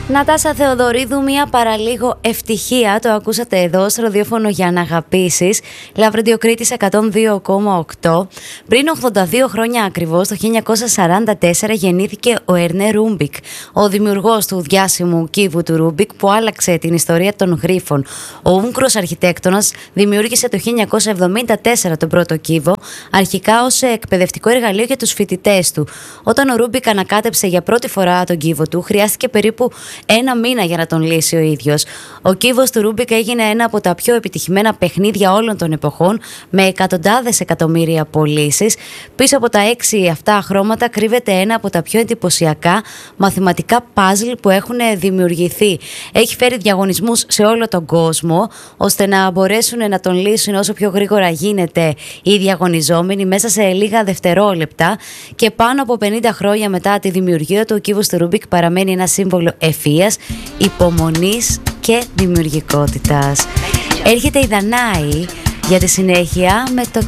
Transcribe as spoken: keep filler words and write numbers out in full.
Νατάσα Θεοδωρίδου, μία παραλίγο ευτυχία. Το ακούσατε εδώ στο ραδιόφωνο για να αγαπήσεις. Λαβρεντιοκρίτης εκατόν δύο κόμμα οκτώ. Πριν ογδόντα δύο χρόνια ακριβώς, το χίλια εννιακόσια σαράντα τέσσερα, γεννήθηκε ο Ερνέ Ρούμπικ, ο δημιουργός του διάσημου κύβου του Ρούμπικ που άλλαξε την ιστορία των γρίφων. Ο Ούγγρος αρχιτέκτονας δημιούργησε το χίλια εννιακόσια εβδομήντα τέσσερα τον πρώτο κύβο, αρχικά ως εκπαιδευτικό εργαλείο για τους φοιτητές του. Όταν ο Ρούμπικ ανακάτεψε για πρώτη φορά τον κύβο του, χρειάστηκε περίπου ένα μήνα για να τον λύσει ο ίδιος. Ο κύβος του Ρούμπικ έγινε ένα από τα πιο επιτυχημένα παιχνίδια όλων των εποχών, με εκατοντάδες εκατομμύρια πωλήσεις. Πίσω από τα έξι αυτά χρώματα κρύβεται ένα από τα πιο εντυπωσιακά μαθηματικά παζλ που έχουν δημιουργηθεί. Έχει φέρει διαγωνισμούς σε όλο τον κόσμο, ώστε να μπορέσουν να τον λύσουν όσο πιο γρήγορα γίνεται οι διαγωνιζόμενοι μέσα σε λίγα δευτερόλεπτα. Και πάνω από πενήντα χρόνια μετά τη δημιουργία του, ο κύβος του Ρούμπικ παραμένει ένα σύμβολο ευφυΐας, υπομονής και δημιουργικότητας. Έρχεται η Δανάη για τη συνέχεια με το